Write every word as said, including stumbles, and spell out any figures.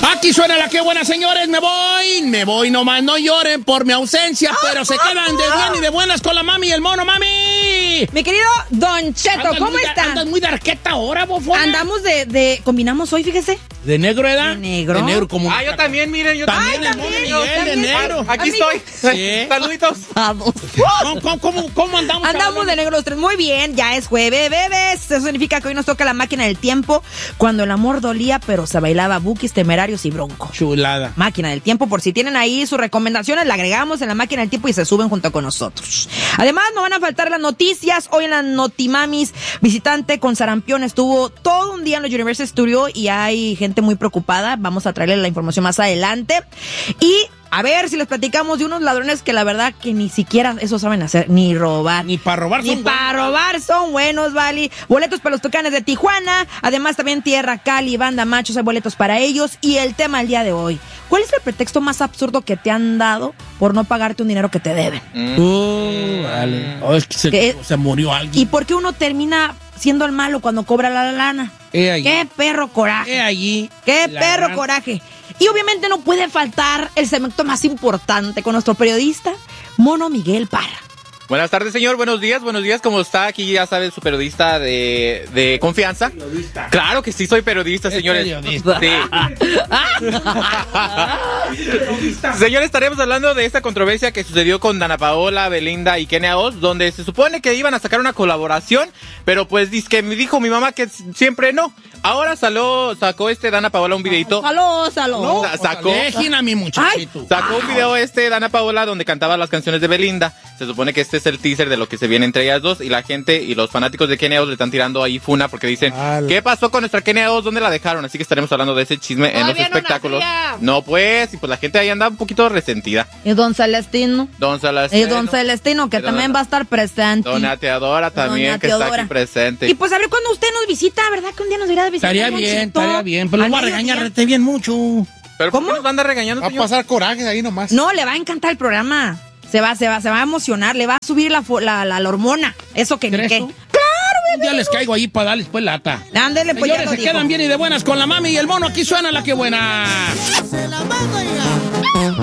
Aquí suena la que buena, señores. Me voy, me voy nomás. No lloren por mi ausencia, pero se quedan de bien y de buenas con la mami y el mono, mami. Mi querido Don Cheto, Andas ¿cómo muy, está? Andas muy darqueta ahora, bofona. Andamos de, de... Combinamos hoy, fíjese. ¿De negro, edad? De negro. De negro, como... Ah, yo también, miren, yo También, también. el mono también, Miguel, también. de negro. Aquí Amigo. estoy. Sí. Saluditos. ¿Cómo, cómo, cómo, cómo andamos? Andamos cabrón? de negro los tres. Muy bien, ya es jueves, bebés. Eso significa que hoy nos toca la máquina del tiempo. Cuando el amor dolía, pero se bailaba Bukis, Temerarios y Bronco. Chulada. Máquina del tiempo, por si tienen ahí sus recomendaciones, la agregamos en la máquina del tiempo y se suben junto con nosotros. Además, no van a faltar las noticias. Hoy en las Notimamis, visitante con sarampión estuvo todo un día en los Universal Studios y hay gente muy preocupada. Vamos a traerles la información más adelante. Y a ver si les platicamos de unos ladrones que la verdad que ni siquiera eso saben hacer, ni robar. Ni para robar Ni son para buenos. robar son buenos, Vali. Boletos para los Tucanes de Tijuana. Además, también Tierra Cali, Banda Machos, hay boletos para ellos. Y el tema del día de hoy. ¿Cuál es el pretexto más absurdo que te han dado por no pagarte un dinero que te deben? Uh, vale. Oh, es que se, ¿Qué? se murió ¿Y alguien. por qué uno termina siendo el malo cuando cobra la lana? He allí. ¡Qué perro coraje! He allí. ¡Qué La perro gran- coraje! Y obviamente no puede faltar el segmento más importante con nuestro periodista, Mono Miguel Parra. Buenas tardes, señor. Buenos días, buenos días. ¿Cómo está? Aquí ya sabe su periodista de, de confianza. Periodista. Claro que sí, soy periodista, Es señores. periodista. Sí. Señores, estaremos hablando de esta controversia que sucedió con Dana Paola, Belinda y Kenia Oz, donde se supone que iban a sacar una colaboración, pero pues dice que me dijo mi mamá que siempre no. Ahora salió, sacó este Dana Paola un videito. ¡Salud, salud! No, Sa- sacó- dejen a mi muchachito. Sacó un video este Dana Paola donde cantaba las canciones de Belinda. Se supone que este es el teaser de lo que se viene entre ellas dos y la gente y los fanáticos de Kenia Oz le están tirando ahí funa porque dicen, Ala. ¿qué pasó con nuestra Kenia Oz? ¿Dónde la dejaron? Así que estaremos hablando de ese chisme en los Todavía no espectáculos. nacía. No, pues, y pues la gente ahí anda un poquito resentida. Y don Celestino. Don Y Salastino, don Celestino, que Y don- también va a estar presente. Doña Teodora también, Doña que está Teodora. aquí presente. Y pues a ver cuando usted nos visita, ¿verdad? Que un día nos irá a visitar. Estaría bien, Monchito. estaría bien. Pero lo Al voy a mediodía. regañar rete bien mucho. ¿Pero por ¿Cómo? qué nos anda regañando, Va a señor? pasar coraje ahí nomás. No, le va a encantar el programa. Se va, se va, se va a emocionar, le va a subir la, fo- la, la, la hormona. Eso que ni ¿Crees qué. tú? Un día les caigo ahí para darles pues lata. Ándele, pues ya Señores, lo se dijo. quedan bien y de buenas con la mami y el mono. Aquí suena la que buena. Se la manda ya.